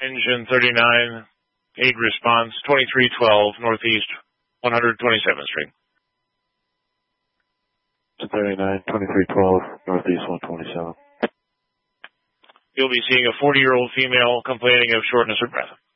Engine 39, aid response, 2312 Northeast 127th Street. 39, 2312 Northeast 127. You'll be seeing a 40-year-old female complaining of shortness of breath.